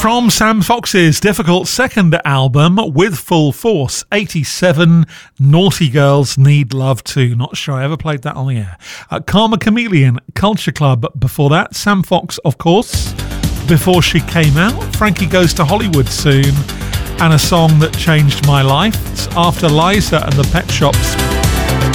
From Sam Fox's difficult second album, With Full Force, 87, Naughty Girls Need Love Too. Not sure I ever played that on the air. Karma Chameleon, Culture Club. Before that, Sam Fox, of course. Before She Came Out, Frankie Goes to Hollywood Soon. And a song that changed my life. It's After Liza and the Pet Shops